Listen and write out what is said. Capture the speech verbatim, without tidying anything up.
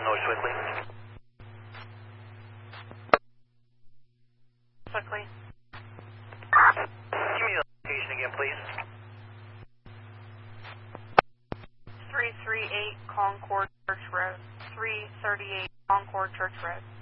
North Swiftly. Quickly. Give me the location again, please. three thirty-eight Concord Church Road. three thirty-eight Concord Church Road.